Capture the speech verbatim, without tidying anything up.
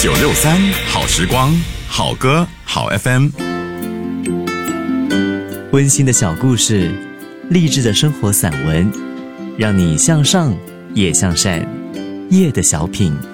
九六三好时光，好歌好 F M。 温馨的小故事，励志的生活散文，让你向上也向善。夜的小品。